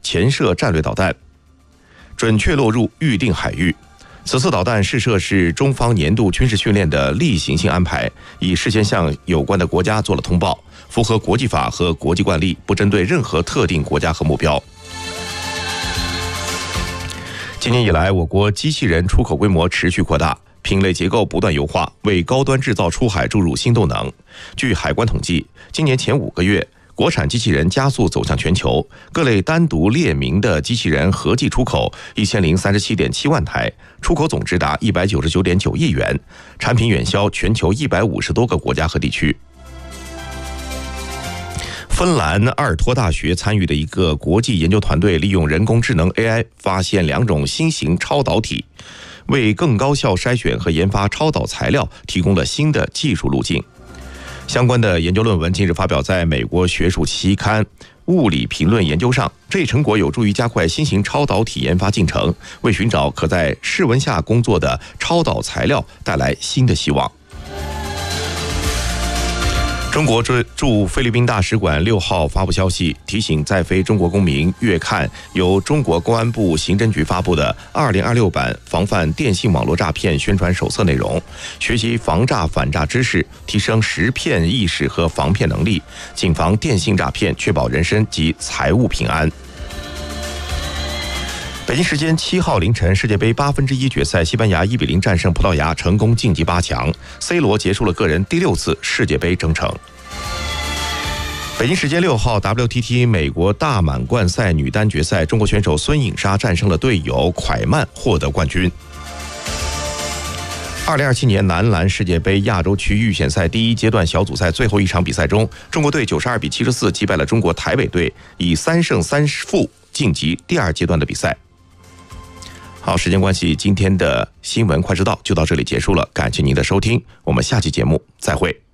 潜射战略导弹，准确落入预定海域。此次导弹试射是中方年度军事训练的例行性安排，已事先向有关的国家做了通报，符合国际法和国际惯例，不针对任何特定国家和目标。今年以来，我国机器人出口规模持续扩大，品类结构不断优化，为高端制造出海注入新动能。据海关统计，今年前5个月，国产机器人加速走向全球，各类单独列明的机器人合计出口1037.7万台，出口总值达199.9亿元，产品远销全球150多个国家和地区。芬兰阿尔托大学参与的一个国际研究团队，利用人工智能 AI 发现2种新型超导体，为更高效筛选和研发超导材料提供了新的技术路径。相关的研究论文近日发表在美国学术期刊《物理评论研究》上，这一成果有助于加快新型超导体研发进程，为寻找可在室温下工作的超导材料带来新的希望。中国驻菲律宾大使馆6号发布消息，提醒在菲中国公民阅看由中国公安部刑侦局发布的2026版防范电信网络诈骗宣传手册内容，学习防诈反诈知识，提升识骗意识和防骗能力，谨防电信诈骗，确保人身及财物平安。北京时间7号凌晨，世界杯1/8决赛，西班牙1比0战胜葡萄牙，成功晋级8强。C 罗结束了个人第6次世界杯征程。北京时间6号 ，WTT 美国大满贯赛女单决赛，中国选手孙颖莎战胜了队友蒯曼，获得冠军。2027年男篮世界杯亚洲区预选赛第1阶段小组赛最后一场比赛中，中国队92比74击败了中国台北队，以3胜3负晋级第2阶段的比赛。好，时间关系，今天的新闻快知道就到这里结束了，感谢您的收听，我们下期节目再会。